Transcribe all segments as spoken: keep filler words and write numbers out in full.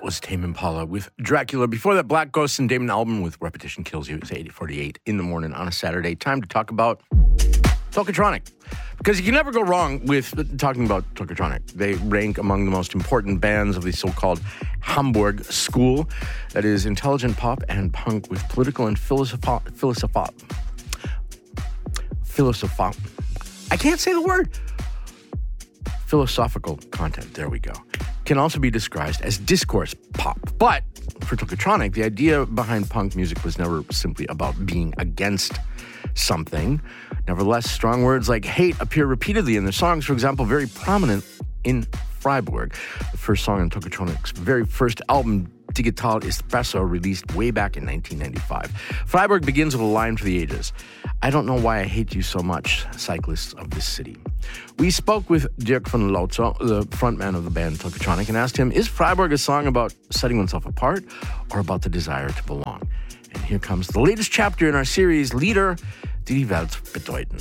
was Tame Impala with Dracula. Before that, Black Ghost and Damon Albarn with Repetition Kills You. It's eight forty-eight in the morning on a Saturday. Time to talk about Tokotronic. Because you can never go wrong with talking about Tokotronic. They rank among the most important bands of the so-called Hamburg school. That is intelligent pop and punk with political and philosoph- philosoph- philosoph- I can't say the word. Philosophical content. There we go. Can also be described as discourse pop. But for Tokotronic, the idea behind punk music was never simply about being against something. Nevertheless, strong words like hate appear repeatedly in their songs, for example, very prominent in Freiburg. The first song on Tokotronic's very first album, Digital Espresso, released way back in nineteen ninety-five. Freiburg begins with a line for the ages. I don't know why I hate you so much, cyclists of this city. We spoke with Dirk van Lotzo, the frontman of the band Tokotronic, and asked him, is Freiburg a song about setting oneself apart or about the desire to belong? And here comes the latest chapter in our series, Lieder, die die Welt bedeuten.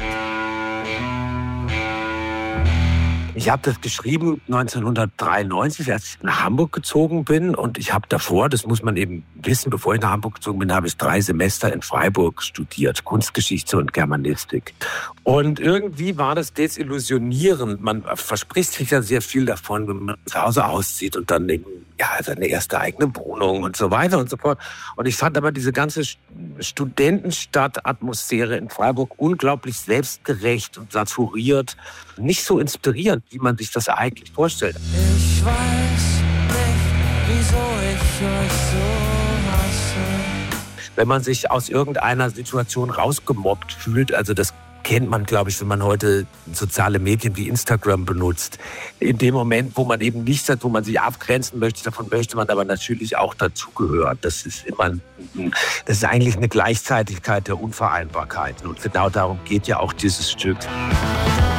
Ich habe das geschrieben neunzehnhundertdreiundneunzig, als ich nach Hamburg gezogen bin. Und ich habe davor, das muss man eben wissen, bevor ich nach Hamburg gezogen bin, habe ich drei Semester in Freiburg studiert. Kunstgeschichte und Germanistik. Und irgendwie war das desillusionierend. Man verspricht sich ja sehr viel davon, wenn man zu Hause auszieht und dann eben, ja, seine erste eigene Wohnung und so weiter und so fort. Und ich fand aber diese ganze Studentenstadt-Atmosphäre in Freiburg unglaublich selbstgerecht und saturiert. Nicht so inspirierend, wie man sich das eigentlich vorstellt. Ich weiß nicht, wieso ich euch so hasse. Wenn man sich aus irgendeiner Situation rausgemobbt fühlt, also das kennt man, glaube ich, wenn man heute soziale Medien wie Instagram benutzt. In dem Moment, wo man eben nichts hat, wo man sich abgrenzen möchte, davon möchte man aber natürlich auch dazugehören. Das ist immer, das ist eigentlich eine Gleichzeitigkeit der Unvereinbarkeiten. Und genau darum geht ja auch dieses Stück.